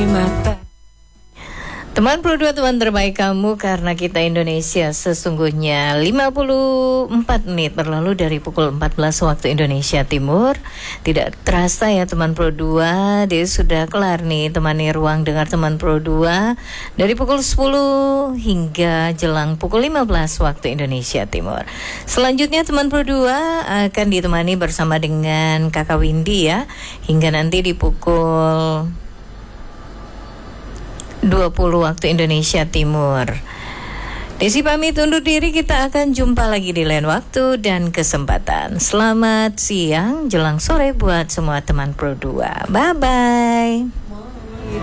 mata. Teman Pro 2, teman terbaik kamu, karena kita Indonesia sesungguhnya 54 menit berlalu dari pukul 14 waktu Indonesia Timur. Tidak terasa ya teman Pro 2, dia sudah kelar nih temani ruang dengar teman Pro 2 dari pukul 10 hingga jelang pukul 15 waktu Indonesia Timur. Selanjutnya teman Pro 2 akan ditemani bersama dengan Kakak Windy ya, hingga nanti di pukul 20 waktu Indonesia Timur. Desi pamit undur diri, kita akan jumpa lagi di lain waktu dan kesempatan. Selamat siang jelang sore buat semua teman Pro 2. Bye bye.